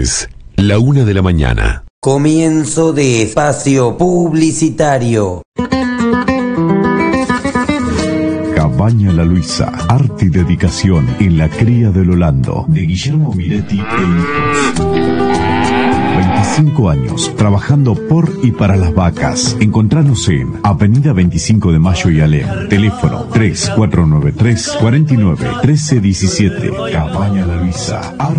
es la 1 de la mañana. Comienzo de espacio publicitario. Cabaña La Luisa, arte y dedicación en la cría del Holando, de Guillermo Miretti e hijos. 25 años trabajando por y para las vacas. Encontranos en Avenida 25 de Mayo y Alem. Teléfono 3493 49 13 17. Cabaña La Luisa.